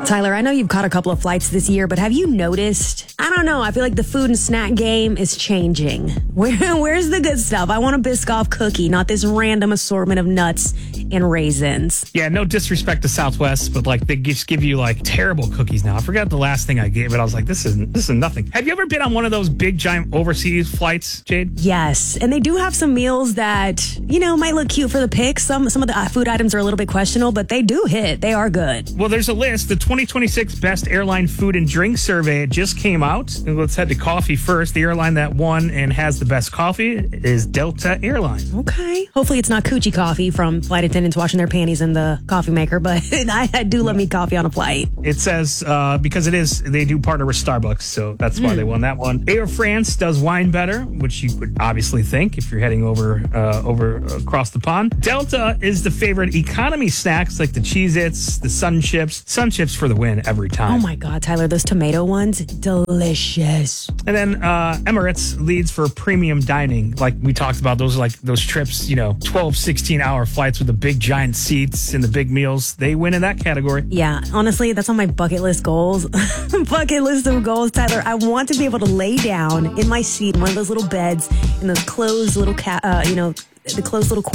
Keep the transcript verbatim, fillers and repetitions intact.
Tyler, I know you've caught a couple of flights this year, but have you noticed? I don't know. I feel like the food and snack game is changing. Where, where's the good stuff? I want a Biscoff cookie, not this random assortment of nuts and raisins. Yeah, no disrespect to Southwest, but like they just give you like terrible cookies now. I forgot the last thing I gave, but I was like, this is this is nothing. Have you ever been on one of those big giant overseas flights, Jade? Yes, and they do have some meals that, you know, might look cute for the pics. Some some of the food items are a little bit questionable, but they do hit. They are good. Well, there's a list. The twenty twenty-six Best Airline Food and Drink Survey just came out. And let's head to coffee first. The airline that won and has the best coffee is Delta Airlines. Okay. Hopefully it's not coochie coffee from flight attendants washing their panties in the coffee maker, but I, I do love me coffee on a flight. It says, uh, because it is, they do partner with Starbucks, so that's why mm. they won that one. Air France does wine better, which you would obviously think if you're heading over uh, over across the pond. Delta is the favorite economy snacks like the Cheez-Its, the Sun Chips. Sun Chips for the win every time. Oh my God, Tyler, those tomato ones, delicious. And then uh, Emirates leads for premium dining. Like we talked about, those like those trips, you know, twelve, sixteen hour flights with the big giant seats and the big meals. They win in that category. Yeah, honestly, that's on my bucket list goals. Bucket list of goals, Tyler. I want to be able to lay down in my seat in one of those little beds in those closed little, ca- uh, you know, the closed little